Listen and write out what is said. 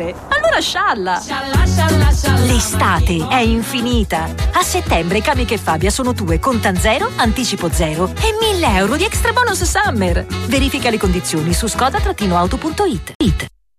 sempre. Allora scialla! L'estate è infinita. A settembre Camiche e Fabia sono tue conta zero, anticipo zero e 1.000 euro di extra bonus summer. Verifica le condizioni su skoda-auto.it.